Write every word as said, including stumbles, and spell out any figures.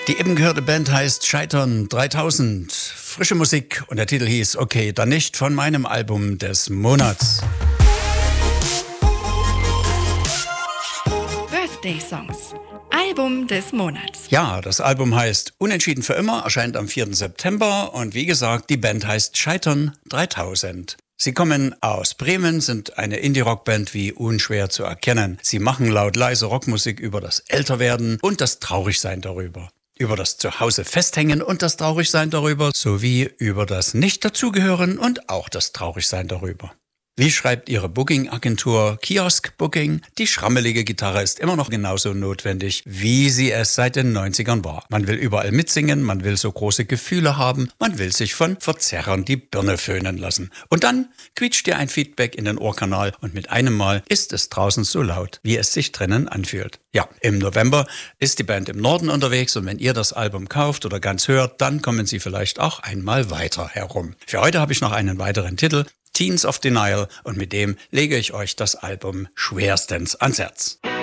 Die eben gehörte Band heißt Scheitern dreitausend. Frische Musik und der Titel hieß Okay, dann nicht von meinem Album des Monats. Birthday Songs. Album des Monats. Ja, das Album heißt Unentschieden für immer, erscheint am vierten September und wie gesagt, die Band heißt Scheitern dreitausend. Sie kommen aus Bremen, sind eine Indie-Rock-Band wie unschwer zu erkennen. Sie machen laut leise Rockmusik über das Älterwerden und das Traurigsein darüber. Über das Zuhause festhängen und das Traurigsein darüber, sowie über das Nicht-Dazugehören und auch das Traurigsein darüber. Wie schreibt Ihre Booking-Agentur Kiosk Booking? Die schrammelige Gitarre ist immer noch genauso notwendig, wie sie es seit den neunzigern war. Man will überall mitsingen, man will so große Gefühle haben, man will sich von Verzerrern die Birne föhnen lassen. Und dann quietscht dir ein Feedback in den Ohrkanal und mit einem Mal ist es draußen so laut, wie es sich drinnen anfühlt. Ja, im November ist die Band im Norden unterwegs und wenn ihr das Album kauft oder ganz hört, dann kommen sie vielleicht auch einmal weiter herum. Für heute habe ich noch einen weiteren Titel. Teens of Denial und mit dem lege ich euch das Album schwerstens ans Herz.